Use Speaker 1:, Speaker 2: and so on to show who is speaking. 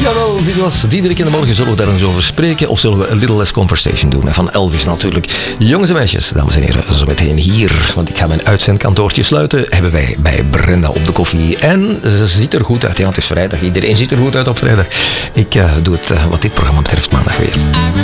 Speaker 1: Jawel, dit was Diederik in de Morgen. Zullen we daar eens over spreken? Of zullen we A Little Less Conversation doen? Van Elvis natuurlijk. Jongens en meisjes, dames en heren, zo meteen hier. Want ik ga mijn uitzendkantoortje sluiten. Hebben wij bij Brenda op de koffie. En ze ziet er goed uit. Ja, het is vrijdag. Iedereen ziet er goed uit op vrijdag. Ik doe het wat dit programma betreft maandag weer.